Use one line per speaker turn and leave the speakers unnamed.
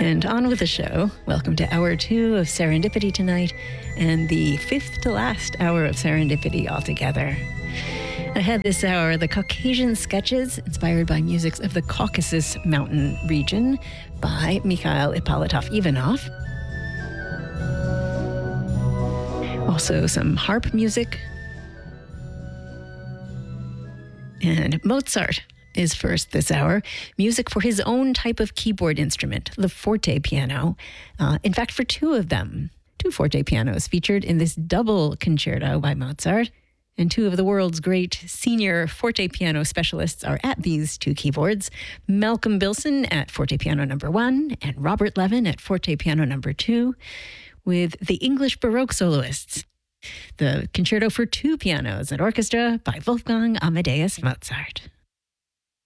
And on with the show. Welcome to hour 2 of Serendipity tonight, and the 5th to last hour of Serendipity altogether. Ahead this hour, the Caucasian Sketches, inspired by musics of the Caucasus Mountain region by Mikhail Ippolitov-Ivanov. Also some harp music. And Mozart is first this hour. Music for his own type of keyboard instrument, the forte piano. In fact, for two of them. 2 forte pianos featured in this double concerto by Mozart. And 2 of the world's great senior forte piano specialists are at these 2 keyboards. Malcolm Bilson at forte piano number 1 and Robert Levin at forte piano number 2 with the English Baroque soloists. The Concerto for 2 Pianos and Orchestra by Wolfgang Amadeus Mozart.